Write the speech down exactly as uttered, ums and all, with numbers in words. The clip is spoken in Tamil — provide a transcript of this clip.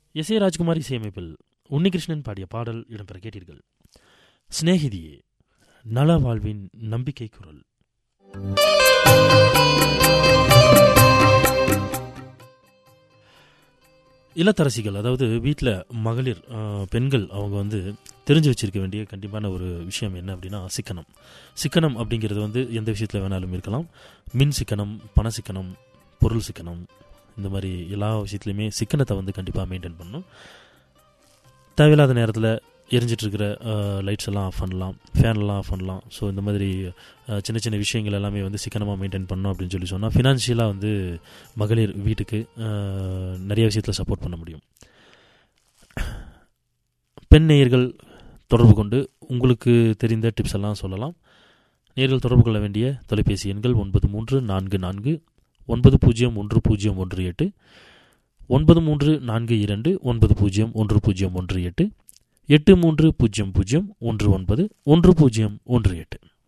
எஸ் ஏ ராஜ்குமார் இசையமைப்பில் உன்னிகிருஷ்ணன் பாடிய பாடல் இடம்பெற கேட்டீர்கள். சிநேகிதியே, நல வாழ்வின் நம்பிக்கை குரல். இல்லத்தரசிகள், அதாவது வீட்டில் மகளிர் பெண்கள் அவங்க வந்து தெரிஞ்சு வச்சிருக்க வேண்டிய கண்டிப்பான ஒரு விஷயம் என்ன அப்படின்னா சிக்கனம். சிக்கனம் அப்படிங்கிறது வந்து எந்த விஷயத்தில் வேணாலும் இருக்கலாம். மின் சிக்கனம், பண சிக்கனம், பொருள் சிக்கனம், இந்த மாதிரி எல்லா விஷயத்துலையுமே சிக்கனத்தை வந்து கண்டிப்பாக மெயின்டைன் பண்ணணும். தேவையில்லாத நேரத்தில் எரிஞ்சிட்ருக்கிற லைட்ஸ் எல்லாம் ஆஃப் பண்ணலாம், ஃபேன்லாம் ஆஃப் பண்ணலாம். ஸோ இந்த மாதிரி சின்ன சின்ன விஷயங்கள் எல்லாமே வந்து சிக்கனமாக மெயின்டைன் பண்ணணும் அப்படின்னு சொல்லி சொன்னால் ஃபினான்ஷியலாக வந்து மகளிர் வீட்டுக்கு நிறைய விஷயத்தில் சப்போர்ட் பண்ண முடியும். பெண் நேயர்கள் தொடர்பு கொண்டு உங்களுக்கு தெரிந்த டிப்ஸ் எல்லாம் சொல்லலாம். நேயர்கள் தொடர்பு கொள்ள வேண்டிய தொலைபேசி எண்கள் ஒன்பது மூன்று நான்கு நான்கு ஒன்பது பூஜ்ஜியம் ஒன்று பூஜ்ஜியம் ஒன்று எட்டு, ஒன்பது மூன்று நான்கு இரண்டு ஒன்பது பூஜ்ஜியம் ஒன்று பூஜ்ஜியம் ஒன்று எட்டு, எட்டு மூன்று பூஜ்ஜியம் பூஜ்ஜியம் ஒன்று ஒன்பது ஒன்று பூஜ்ஜியம் ஒன்று எட்டு.